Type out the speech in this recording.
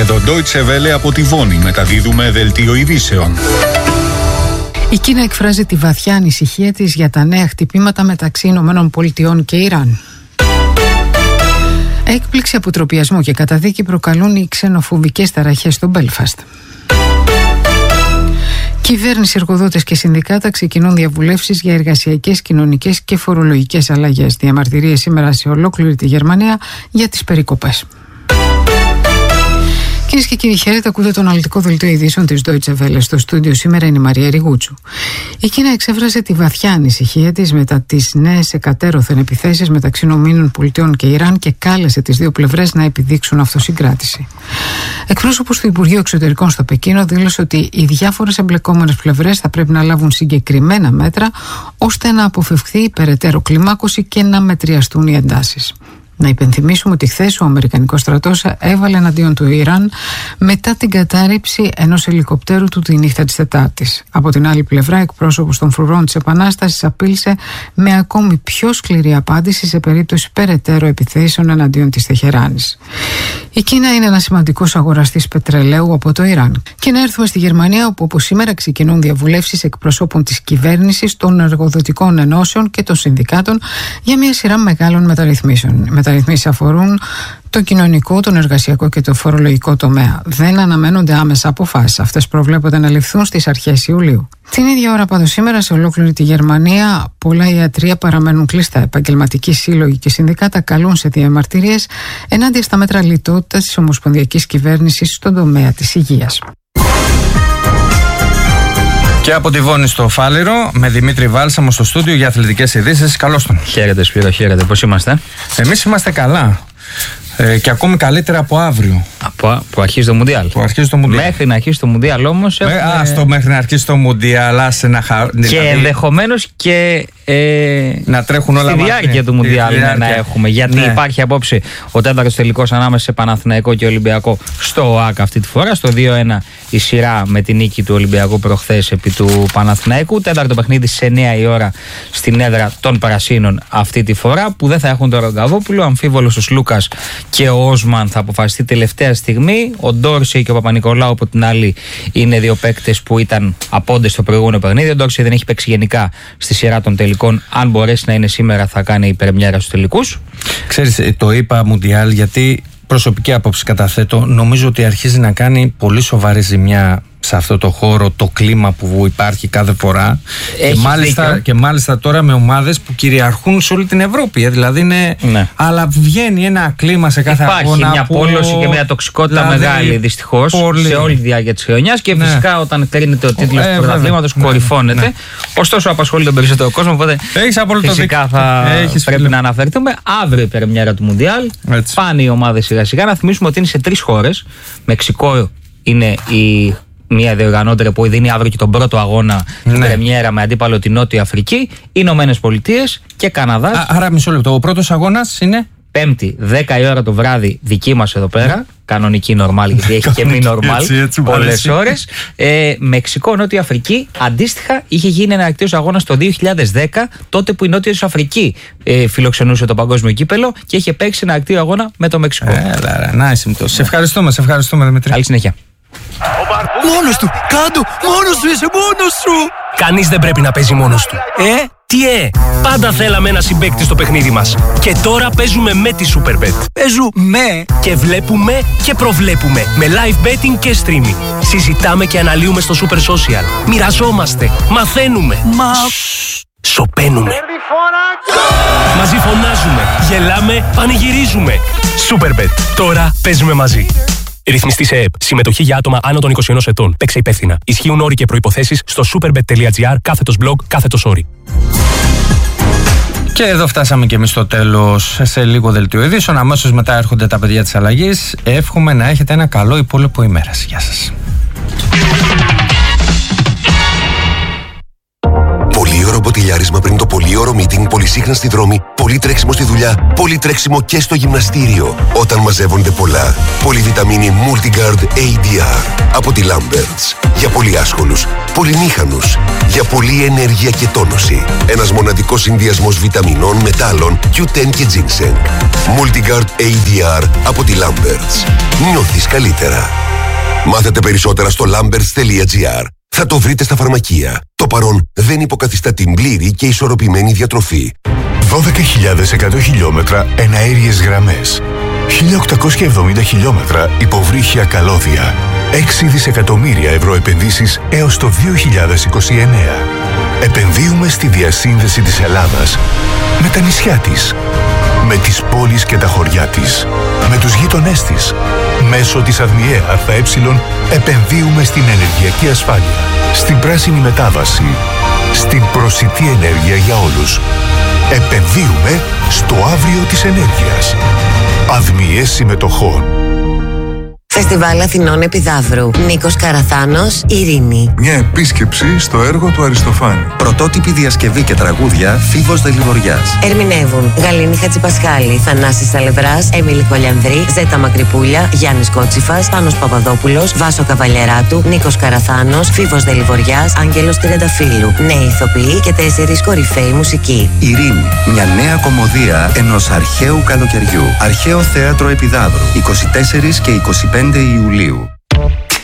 Εδώ Deutsche Welle από τη Βόνη μεταδίδουμε δελτίο ειδήσεων. Η Κίνα εκφράζει τη βαθιά ανησυχία της για τα νέα χτυπήματα μεταξύ ΗΠΑ και Ιράν. Έκπληξη, αποτροπιασμό και καταδίκη προκαλούν οι ξενοφοβικές ταραχές στο Μπέλφαστ. Κυβέρνηση, εργοδότες και συνδικάτα ξεκινούν διαβουλεύσεις για εργασιακές, κοινωνικές και φορολογικές αλλαγές. Διαμαρτυρίες σήμερα σε ολόκληρη τη Γερμανία για τις περικοπές. Κυρίες και κύριοι, χαίρετε, ακούτε το αναλυτικό δελτίο ειδήσεων της Deutsche Welle. Στο στούντιο σήμερα είναι η Μαρία Ριγούτσου. Η Κίνα εξέφρασε τη βαθιά ανησυχία της μετά τις νέες εκατέρωθεν επιθέσεις μεταξύ ΗΠΑ και Ιράν και κάλεσε τις δύο πλευρές να επιδείξουν αυτοσυγκράτηση. Εκπρόσωπος του Υπουργείου Εξωτερικών στο Πεκίνο δήλωσε ότι οι διάφορες εμπλεκόμενες πλευρές θα πρέπει να λάβουν συγκεκριμένα μέτρα ώστε να αποφευχθεί η περαιτέρω κλιμάκωση και να μετριαστούν οι εντάσεις. Να υπενθυμίσουμε ότι χθες ο Αμερικανικός στρατός έβαλε εναντίον του Ιράν μετά την κατάρριψη ενός ελικοπτέρου του τη νύχτα της Τετάρτης. Από την άλλη πλευρά, εκπρόσωπος των φρουρών της Επανάστασης απείλησε με ακόμη πιο σκληρή απάντηση σε περίπτωση περαιτέρω επιθέσεων εναντίον της Τεχεράνης. Η Κίνα είναι ένας σημαντικός αγοραστής πετρελαίου από το Ιράν. Και να έρθουμε στη Γερμανία, όπου όπως σήμερα ξεκινούν διαβουλεύσεις εκπροσώπων της κυβέρνησης, των εργοδοτικών ενώσεων και των συνδικάτων για μια σειρά μεγάλων μεταρρυθμίσεων. Μεταρρυθμίσεις αφορούν το κοινωνικό, τον εργασιακό και το φορολογικό τομέα. Δεν αναμένονται άμεσα αποφάσεις. Αυτές προβλέπονται να ληφθούν στις αρχές Ιουλίου. Την ίδια ώρα, πάντως, σήμερα σε ολόκληρη τη Γερμανία, πολλά ιατρεία παραμένουν κλειστά. Επαγγελματικοί σύλλογοι και συνδικάτα καλούν σε διαμαρτυρίες ενάντια στα μέτρα λιτότητας της ομοσπονδιακής κυβέρνησης στον τομέα της υγείας. Και από τη Βόνη στο Φάληρο, με Δημήτρη Βάλσαμο στο στούντιο για αθλητικές ειδήσεις. Καλώς τον. Χαίρετε, Σπύρο, χαίρετε. Πώς είμαστε? Εμείς είμαστε καλά. Και ακόμη καλύτερα από αύριο. Που αρχίζει το Μουντιάλ. Μέχρι να αρχίσει το Μουντιάλ όμως. Μέχρι να αρχίσει το Μουντιάλ, άσε να και ενδεχομένως και να τρέχουν όλα στη διάρκεια του Μουντιάλ να έχουμε. Γιατί υπάρχει απόψε ο τέταρτος τελικός ανάμεσα σε Παναθηναϊκό και Ολυμπιακό στο ΟΑΚ αυτή τη φορά. Στο 2-1 η σειρά με την νίκη του Ολυμπιακού προχθές επί του Παναθηναϊκού. Τέταρτο παιχνίδι σε 9 η ώρα στην έδρα των Πρασίνων αυτή τη φορά, που δεν θα έχουν τον Ρογκαβόπουλο. Αμφίβολος ο Λούκας και ο Όσμαν θα αποφασιστεί τελευταία στιγμή. Ο Ντόρσεϊ και ο Παπα-Νικολάου από την άλλη είναι δύο παίκτες που ήταν απόντες στο προηγούμενο παιχνίδι. Ο Ντόρσεϊ δεν έχει παίξει γενικά στη σειρά των τελικών. Αν μπορέσει να είναι σήμερα, θα κάνει υπερμιέρα στους τελικούς. Ξέρεις, το είπα Μουντιάλ γιατί προσωπική άποψη καταθέτω. Νομίζω ότι αρχίζει να κάνει πολύ σοβαρή ζημιά σε αυτό το χώρο το κλίμα που υπάρχει κάθε φορά. Και μάλιστα τώρα με ομάδες που κυριαρχούν σε όλη την Ευρώπη. Δηλαδή είναι. Ναι. Αλλά βγαίνει ένα κλίμα σε κάθε αγώνα. Υπάρχει μια πόλωση και μια τοξικότητα μεγάλη δυστυχώς σε όλη τη διάρκεια της χρονιάς. Και φυσικά όταν κρίνεται ο τίτλος του πρωταθλήματος κορυφώνεται. Ναι. Ωστόσο απασχολεί τον περισσότερο κόσμο. Οπότε φυσικά θα πρέπει να αναφερθούμε. Αύριο η πρεμιέρα του Μουντιάλ. Πάνε οι ομάδες σιγά-σιγά. Να θυμίσουμε ότι είναι σε 3 χώρες. Μεξικό είναι μια διοργανώτρια που δίνει αύριο και τον πρώτο αγώνα την πρεμιέρα με αντίπαλο την Νότια Αφρική, Ηνωμένες Πολιτείες και Καναδάς. Άρα μισό λεπτό. Ο πρώτος αγώνας είναι Πέμπτη, 10 η ώρα το βράδυ, δική μας εδώ πέρα. Κανονική νορμάλ, γιατί έχει και μη νορμάλ πολλές ώρες. Μεξικό, Νότια Αφρική. Αντίστοιχα, είχε γίνει ένα ανακτήριος αγώνας το 2010, τότε που η Νότια Αφρική φιλοξενούσε το παγκόσμιο κύπελο και είχε παίξει ένα ανακτήριο αγώνα με το Μεξικό. Σε ευχαριστούμε, Δημήτρη. Καλή συνέχεια. Μόνος του! Κάντο! Μόνος σου! Είσαι μόνος σου! Κανείς δεν πρέπει να παίζει μόνος του. Πάντα θέλαμε ένα συμπαίκτη στο παιχνίδι μας. Και τώρα παίζουμε με τη Superbet. Παίζουμε και βλέπουμε και προβλέπουμε. Με live betting και streaming. Συζητάμε και αναλύουμε στο Super Social. Μοιραζόμαστε. Μαθαίνουμε. Σωπαίνουμε. Μαζί φωνάζουμε. Γελάμε. Πανηγυρίζουμε. Superbet. Τώρα παίζουμε μαζί. Ρυθμιστή σε ΕΕΠ. Συμμετοχή για άτομα άνω των 21 ετών. Παίξε υπεύθυνα. Ισχύουν όροι και προϋποθέσεις στο superbet.gr/blog/όροι. Και εδώ φτάσαμε και εμείς στο τέλος. Σε λίγο δελτίο ειδήσεων. Αμέσως μετά έρχονται τα παιδιά της αλλαγής. Εύχομαι να έχετε ένα καλό υπόλοιπο ημέρας. Γεια σας. ποτηλιάρισμα πριν το πολύωρο meeting, πολυσύχνα στη δρόμη, πολύ τρέξιμο στη δουλειά, πολύ τρέξιμο και στο γυμναστήριο. Όταν μαζεύονται πολλά, πολυβιταμίνη Multigard ADR από τη Lamberts. Για πολύ άσχολους, πολυμήχανους, για πολλή ενέργεια και τόνωση. Ένας μοναδικός συνδυασμός βιταμινών, μετάλλων, Q10 και ginseng. Multigard ADR από τη Lamberts. Νιώθεις καλύτερα. Μάθετε περισσότερα στο lamberts.gr. Θα το βρείτε στα φαρμακεία. Το παρόν δεν υποκαθιστά την πλήρη και ισορροπημένη διατροφή. 12.100 χιλιόμετρα εναέριες γραμμές. 1.870 χιλιόμετρα υποβρύχια καλώδια. 6 δισεκατομμύρια ευρώ επενδύσεις έως το 2029. Επενδύουμε στη διασύνδεση της Ελλάδας με τα νησιά της, με τις πόλεις και τα χωριά της, με τους γείτονές της. Μέσω της ΑΔΜΙΕ ΑΕ επενδύουμε στην ενεργειακή ασφάλεια, στην πράσινη μετάβαση, στην προσιτή ενέργεια για όλους. Επενδύουμε στο αύριο της ενέργειας. ΑΔΜΙΕ Συμμετοχών. Φεστιβάλ Αθηνών Επιδαύρου. Νίκος Καραθάνος, Ειρήνη. Μια επίσκεψη στο έργο του Αριστοφάνη. Πρωτότυπη διασκευή και τραγούδια, Φίβος Δελιβοριάς. Ερμηνεύουν Γαλήνη Χατζηπασχάλη, Θανάσης Σαλευράς, Έμιλη Κολιανδρή, Ζέτα Μακρυπούλια, Γιάννης Κότσιφας, Πάνος Παπαδόπουλος, Βάσο Καβαλιαράτου, Νίκος Καραθάνος, Φίβος Δελιβοριάς, Άγγελος Τριανταφύλου. Νέοι ηθοποιοί και 4 κορυφαίοι μουσικοί. Ειρήνη. Μια νέα κομμωδία ενός αρχαίου καλοκαιριού. Αρχαίο Θέατρο Επιδαύρου. 24 και 25 Ιουλίου.